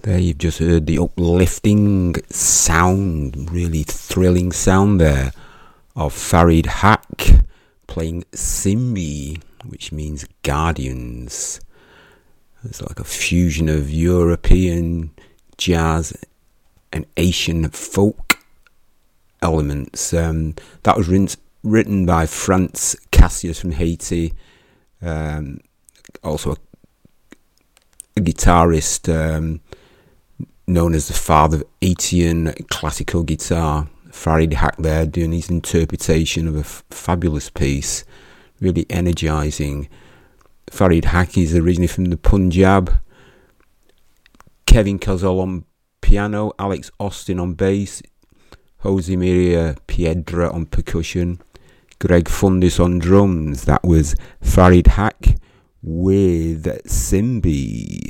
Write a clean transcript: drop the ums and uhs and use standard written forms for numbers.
There you've just heard the uplifting sound, really thrilling sound there of Farid Haq playing Simbi, which means Guardians. It's like a fusion of European jazz and Asian folk elements. That was written by Franz Cassius from Haiti, also a guitarist known as the father of Haitian classical guitar. Farid Haq there doing his interpretation of a fabulous piece, really energising. Farid Haq is originally from the Punjab. Kevin Cazol on piano, Alex Austin on bass, Jose Maria Piedra on percussion, Greg Fundis on drums. That was Farid Haq with Simbi.